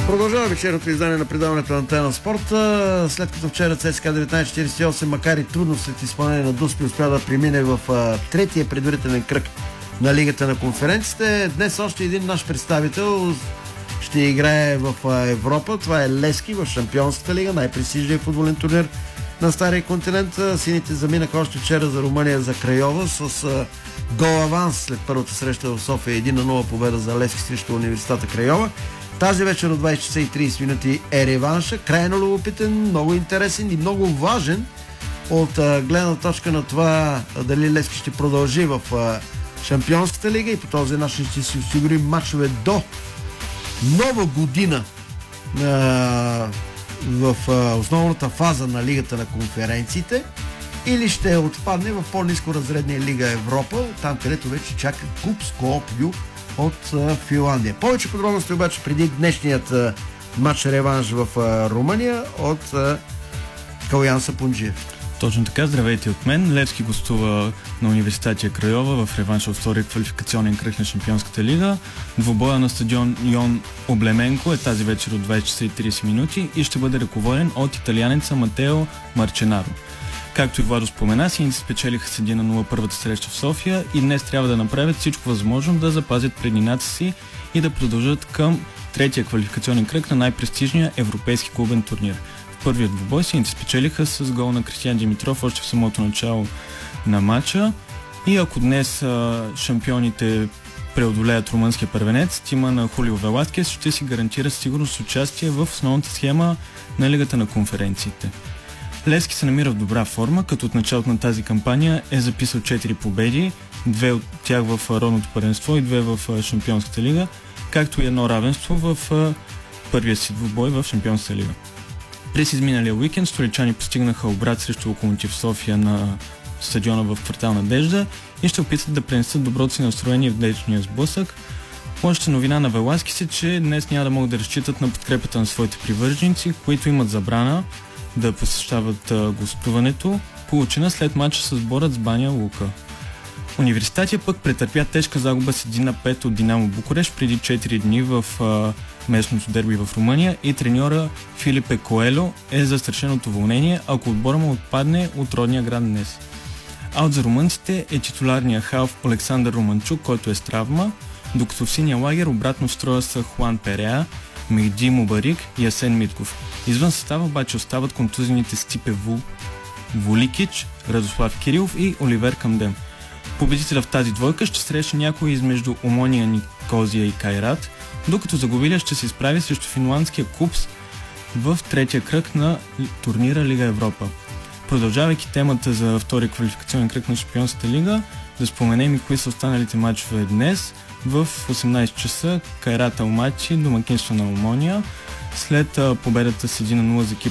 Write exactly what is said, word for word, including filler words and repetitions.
Продължава вечерното издание на предаването на Антена Спорта. След като вчера ЦСКА деветнайсет четирийсет и осем, макар и трудно след изпълнение на Дуспи, успя да премине в а, третия предварителен кръг на Лигата на конференциите, днес още един наш представител ще играе в а, Европа. Това е Левски в Шампионската лига, най-престижният футболен турнир на Стария континент. Сините заминаха още вчера за Румъния, за Крайова с а, гол аванс след първата среща в София. един на нула победа за Левски срещу Университета Крайова. Тази вечер от двайсет часа и трийсет минути е реванша. Крайно любопитен, много интересен и много важен от а, гледна точка на това а, дали Левски ще продължи в а, Шампионската лига и по този начин ще си осигури матчове до нова година а, в а, основната фаза на Лигата на конференциите, или ще отпадне в по-ниско разредния Лига Европа, там където вече чака клуб Скопје от а, Финландия. Повече подробности обаче преди днешният а, матч реванш в а, Румъния от а, Калоян Сапунджиев. Точно така, здравейте от мен. Левски гостува на Университета Крайова в реванша от втори квалификационен кръг на Шампионската лига. Двубоя на стадион Йон Облеменко е тази вечер от двайсет часа и трийсет минути и ще бъде ръководен от италианеца Матео Марченаро. Както и Владо спомена, сините спечелиха с един на нула първата среща в София и днес трябва да направят всичко възможно да запазят преднината си и да продължат към третия квалификационен кръг на най-престижния европейски клубен турнир. В първият двубой сините спечелиха с гол на Кристиян Димитров още в самото начало на матча и ако днес а, шампионите преодолеят румънския първенец, тима на Хулио Веласкес ще си гарантира сигурност участие в основната схема на Лигата на конференциите. Левски се намира в добра форма, като от началото на тази кампания е записал четири победи, две от тях в родното първенство и две в Шампионската лига, както и едно равенство в първия си двубой в Шампионската лига. През изминалия уикенд столичани постигнаха обрат срещу Локомотив София на стадиона в квартал Надежда и ще опитат да пренесат доброто си настроение в днешния сблъсък. Лошата новина на Веласкес е, че днес няма да могат да разчитат на подкрепата на своите привърженици, които имат забрана да посещават а, гостуването, получена след матча с Борец с Баня Лука. Университетът пък претърпя тежка загуба с един на пет от Динамо Букурещ преди четири дни в а, местното дерби в Румъния и треньора Филипе Коело е застрашен от уволнение, ако отбора му отпадне от родния град днес. Аут за румънците е титуларният халф Александър Романчук, който е с травма, докато в синия лагер обратно в строя са Хуан Переа, Мехди Мубарик и Асен Митков. Извън състава обаче остават контузените Стипе Ву, Вуликич, Радослав Кирилов и Оливер Камдем. Победителя в тази двойка ще среща някой измежду Омония, Никозия и Кайрат, докато загубилия ще се изправи срещу финландския Купс в третия кръг на турнира Лига Европа. Продължавайки темата за втори квалификационен кръг на Шампионската лига, да споменем и кои са останалите матчове днес. В осемнайсет часа Кайрат Алмачи домакинства на Омония. След а, победата с един на нула за екипа